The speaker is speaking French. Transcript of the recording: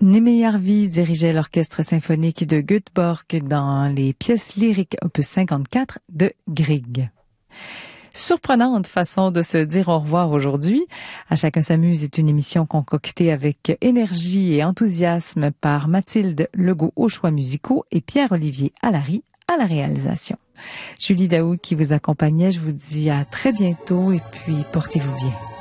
Némé Jarvi dirigeait l'orchestre symphonique de Göteborg dans les pièces lyriques opus 54 de Grieg. Surprenante façon de se dire au revoir aujourd'hui. À chacun s'amuse est une émission concoctée avec énergie et enthousiasme par Mathilde Legault aux choix musicaux et Pierre-Olivier Allary à la réalisation. Julie Daou qui vous accompagnait, je vous dis à très bientôt et puis portez-vous bien.